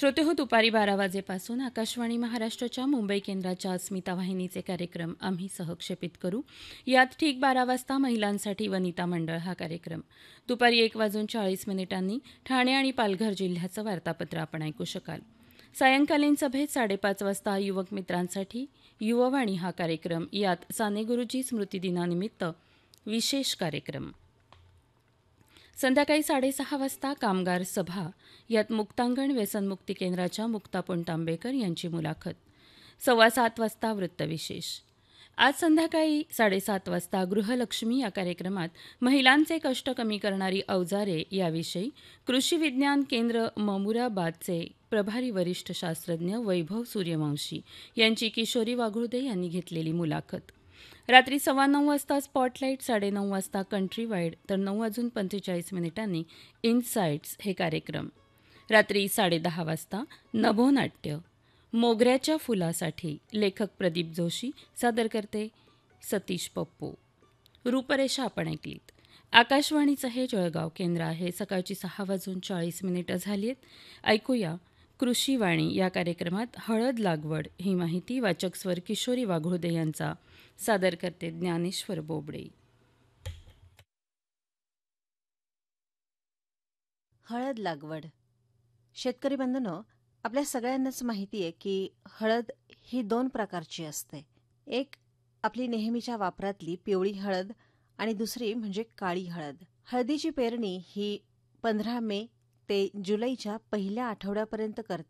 श्रोतेहो, दुपारी 12 वाजेपासून आकाशवाणी महाराष्ट्राच्या मुंबई केंद्राच्या अस्मिता वाहिनीचे कार्यक्रम आम्ही सहक्षेपित करू. यात ठीक 12 वाजता महिलांसाठी वनिता मंडळ हा कार्यक्रम. दुपारी 1:40 ठाणे आणि पालघर जिल्ह्याचं वार्तापत्र आपण ऐकू शकाल. सायंकालीन सभेत 5:30 वाजता युवक मित्रांसाठी युववाणी हा कार्यक्रम. यात साने गुरुजी स्मृतिदिनानिमित्त विशेष कार्यक्रम. संध्याकाळी 6:30 वाजता कामगार सभा. यात मुक्तांगण व्यसनमुक्ती केंद्राच्या मुक्ता पुणतांबेकर यांची मुलाखत. 7:15 वाजता वृत्तविशेष. आज संध्याकाळी 7:30 वाजता गृहलक्ष्मी या कार्यक्रमात महिलांचे कष्ट कमी करणारी अवजारे याविषयी कृषी विज्ञान केंद्र ममुराबादचे प्रभारी वरिष्ठ शास्त्रज्ञ वैभव सूर्यवंशी यांची किशोरी वाघुळदे यांनी घेतलेली मुलाखत. रात्री 9:15 वाजता स्पॉटलाईट, 9:30 वाजता कंट्री वाईड, तर 9:45 इनसाइट्स हे कार्यक्रम. रात्री 10:30 वाजता नभोनाट्य. मोगऱ्याच्या फुलासाठी लेखक प्रदीप जोशी, सादरकर्ते सतीश पप्पू. रूपरेषा आपण ऐकलीत. आकाशवाणीचं हे जळगाव केंद्र आहे. सकाळची 6:40 झाली आहेत. ऐकूया कृषीवाणी या कार्यक्रमात हळद लागवड ही माहिती. वाचक स्वर किशोरी वाघुळदे यांचा. सादर करते ज्ञानेश्वर बोबडे. हळद लागवड. शेतकरी बंधूंनो, आपल्या सगळ्यांनाच माहिती आहे की हळद ही 2 प्रकारची असते. एक आपली नेहमीच्या वापरातली पिवळी हळद आणि दुसरी म्हणजे काळी हळद. हळदीची पेरणी ही 15 मे ते जुलैच्या पहिल्या आठवड्यापर्यंत करता